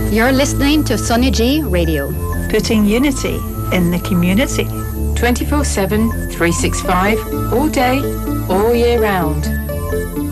You're listening to Sonny G Radio. Putting unity in the community. 24/7, 365, all day, all year round.